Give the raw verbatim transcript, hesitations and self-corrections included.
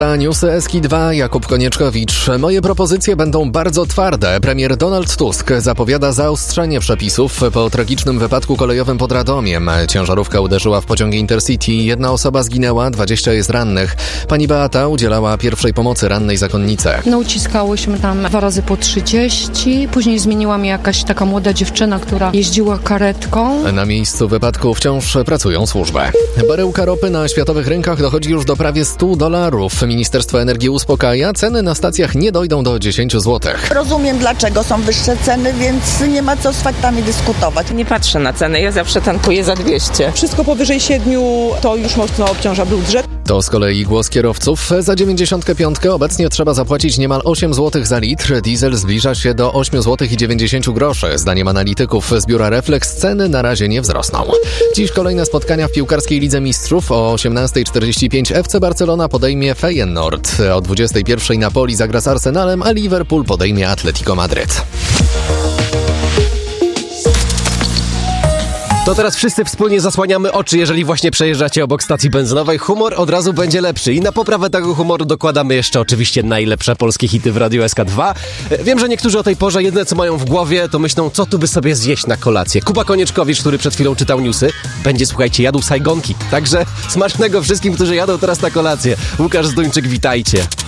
Newsy Eski dwa, Jakub Konieczkowicz. Moje propozycje będą bardzo twarde. Premier Donald Tusk zapowiada zaostrzenie przepisów po tragicznym wypadku kolejowym pod Radomiem. Ciężarówka uderzyła w pociąg Intercity. Jedna osoba zginęła, dwadzieścia jest rannych. Pani Beata udzielała pierwszej pomocy rannej zakonnice. No uciskałyśmy tam dwa razy po trzydzieści. Później zmieniła mnie jakaś taka młoda dziewczyna, która jeździła karetką. Na miejscu wypadku wciąż pracują służby. Baryłka ropy na światowych rynkach dochodzi już do prawie stu dolarów. Ministerstwo Energii uspokaja, ceny na stacjach nie dojdą do dziesięć złotych. Rozumiem, dlaczego są wyższe ceny, więc nie ma co z faktami dyskutować. Nie patrzę na ceny, ja zawsze tankuję za dwieście. Wszystko powyżej siedmiu to już mocno obciąża budżet. To z kolei głos kierowców. Za dziewięćdziesiątkę pięć obecnie trzeba zapłacić niemal osiem złotych za litr. Diesel zbliża się do osiem złotych i dziewięćdziesiąt groszy. Zdaniem analityków z biura Reflex ceny na razie nie wzrosną. Dziś kolejne spotkania w piłkarskiej Lidze Mistrzów. O osiemnasta czterdzieści pięć F C Barcelona podejmie Feyenoord. O dwudziestej pierwszej Napoli zagra z Arsenalem, a Liverpool podejmie Atletico Madryt. To teraz wszyscy wspólnie zasłaniamy oczy, jeżeli właśnie przejeżdżacie obok stacji benzynowej. Humor od razu będzie lepszy i na poprawę tego humoru dokładamy jeszcze oczywiście najlepsze polskie hity w Radiu S K dwa. Wiem, że niektórzy o tej porze jedyne co mają w głowie to myślą, co tu by sobie zjeść na kolację. Kuba Konieczkowicz, który przed chwilą czytał newsy, będzie, słuchajcie, jadł sajgonki. Także smacznego wszystkim, którzy jadą teraz na kolację. Łukasz Zduńczyk, witajcie.